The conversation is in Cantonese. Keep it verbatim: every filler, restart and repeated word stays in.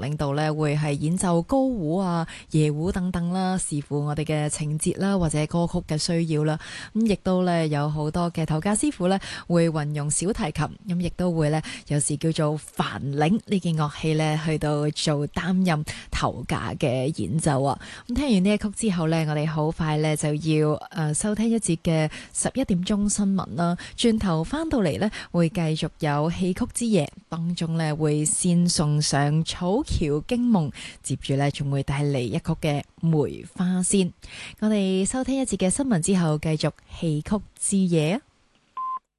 領導咧會係演奏高胡啊、夜胡等等啦，視乎我哋嘅情節啦或者歌曲嘅需要啦。咁亦都咧有好多嘅頭家師傅咧會運用小提琴，咁亦都會咧有時叫做梵鈴呢件樂器咧去到做擔任頭架嘅演奏啊。咁聽完呢一曲之後咧，我哋好快咧就要誒、呃、收聽一節嘅十一點鐘新聞啦。轉頭翻到嚟咧，會繼續有戲曲之夜當中咧，會先送上草橋驚夢，接住咧仲會帶嚟一曲嘅梅花仙。我哋收聽一節嘅新聞之後，繼續戲曲之夜啊！